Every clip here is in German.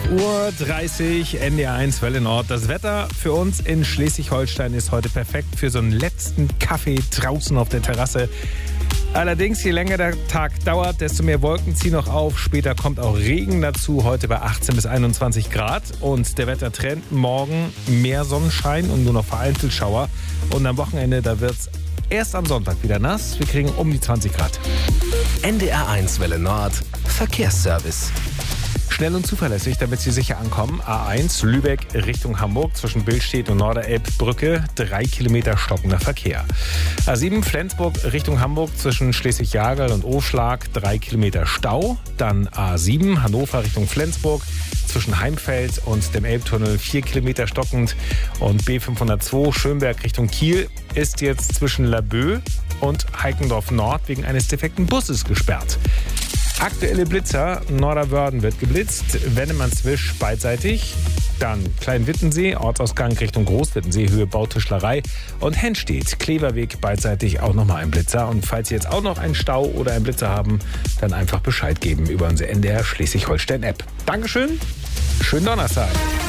11:30 Uhr, NDR1 Welle Nord. Das Wetter für uns in Schleswig-Holstein ist heute perfekt für so einen letzten Kaffee draußen auf der Terrasse. Allerdings, je länger der Tag dauert, desto mehr Wolken ziehen noch auf. Später kommt auch Regen dazu, heute bei 18 bis 21 Grad. Und der Wettertrend: morgen mehr Sonnenschein und nur noch vereinzelt Schauer. Und am Wochenende, da wird es erst am Sonntag wieder nass. Wir kriegen um die 20 Grad. NDR1 Welle Nord Verkehrsservice. Schnell und zuverlässig, damit Sie sicher ankommen. A1 Lübeck Richtung Hamburg zwischen Billstedt und Norderelbbrücke 3 Kilometer stockender Verkehr. A7 Flensburg Richtung Hamburg zwischen Schleswig-Jagel und Oschlag 3 Kilometer Stau. Dann A7 Hannover Richtung Flensburg zwischen Heimfeld und dem Elbtunnel 4 Kilometer stockend. Und B502 Schönberg Richtung Kiel ist jetzt zwischen Laboe und Heikendorf Nord wegen eines defekten Busses gesperrt. Aktuelle Blitzer: Norderwörden wird geblitzt, Wennemannswisch beidseitig, dann Kleinwittensee, Ortsausgang Richtung Großwittensee, Höhe Bautischlerei und Henstedt, Kleverweg beidseitig auch nochmal ein Blitzer. Und falls Sie jetzt auch noch einen Stau oder einen Blitzer haben, dann einfach Bescheid geben über unsere NDR Schleswig-Holstein-App. Dankeschön, schönen Donnerstag.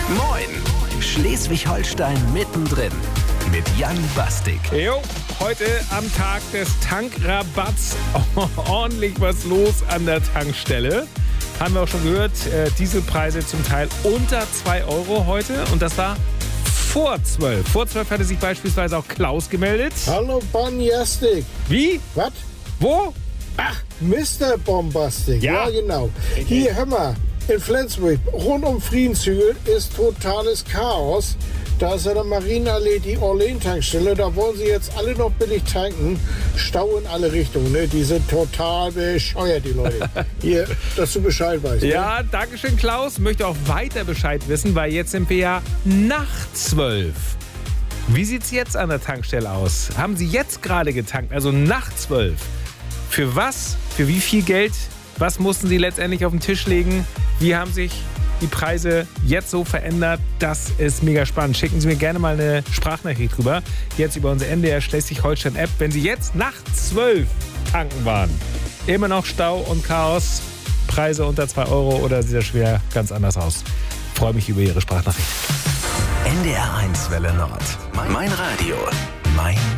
Moin, Schleswig-Holstein mittendrin mit Jan Bastik. Jo, heute am Tag des Tankrabatts ordentlich was los an der Tankstelle. Haben wir auch schon gehört, Dieselpreise zum Teil unter 2 Euro heute. Und das war vor 12. Vor 12 hatte sich beispielsweise auch Klaus gemeldet. Hallo Bombastic. Wie? Was? Wo? Ach, Mr. Bombastic. Ja. Ja, genau. Hier, hör mal, in Flensburg, rund um Friedenshügel ist totales Chaos. Da ist ja der Marienallee die Orlen-Tankstelle. Da wollen sie jetzt alle noch billig tanken. Stau in alle Richtungen. Ne? Die sind total bescheuert, die Leute. Hier, dass du Bescheid weißt. Ja, ne? danke schön, Klaus. Möchte auch weiter Bescheid wissen, weil jetzt sind wir ja nach 12. Wie sieht's jetzt an der Tankstelle aus? Haben Sie jetzt gerade getankt, also nach 12? Für was? Für wie viel Geld? Was mussten Sie letztendlich auf den Tisch legen? Wie haben sich die Preise jetzt so verändert? Das ist mega spannend. Schicken Sie mir gerne mal eine Sprachnachricht drüber. Jetzt über unsere NDR Schleswig-Holstein-App. Wenn Sie jetzt nach 12 tanken waren, immer noch Stau und Chaos, Preise unter 2 Euro oder sieht das schwer ganz anders aus? Freue mich über Ihre Sprachnachricht. NDR1 Welle Nord. Mein Radio. Mein